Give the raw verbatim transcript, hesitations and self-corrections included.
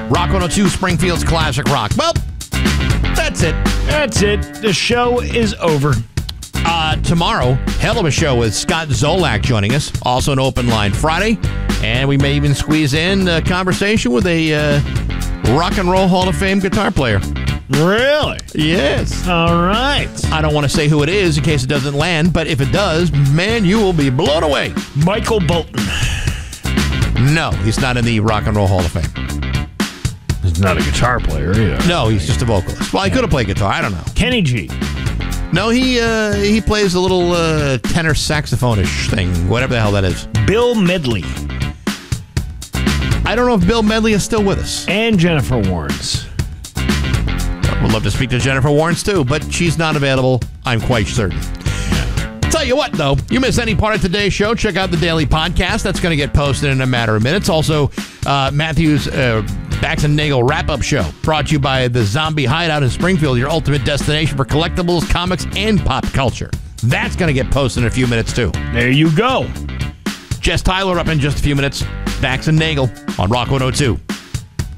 Rock one oh two, Springfield's Classic Rock. Well, that's it. That's it. The show is over. Uh, tomorrow, hell of a show with Scott Zolak joining us. Also an open line Friday. And we may even squeeze in a conversation with a uh, Rock and Roll Hall of Fame guitar player. Really? Yes. All right. I don't want to say who it is in case it doesn't land, but if it does, man, you will be blown away. Michael Bolton. No, he's not in the Rock and Roll Hall of Fame. He's not a guitar player either. No, he's just a vocalist. Well, he could have played guitar. I don't know. Kenny G. No, he uh, he plays a little uh, tenor saxophone-ish thing, whatever the hell that is. Bill Medley. I don't know if Bill Medley is still with us. And Jennifer Warnes. Would love to speak to Jennifer Warnes, too, but she's not available, I'm quite certain. Tell you what, though, you miss any part of today's show, check out the daily podcast. That's going to get posted in a matter of minutes. Also, uh, Matthew's uh, Bax and Nagel wrap-up show, brought to you by the Zombie Hideout in Springfield, your ultimate destination for collectibles, comics, and pop culture. That's going to get posted in a few minutes, too. There you go. Jess Tyler up in just a few minutes. Bax and Nagel on Rock one oh two.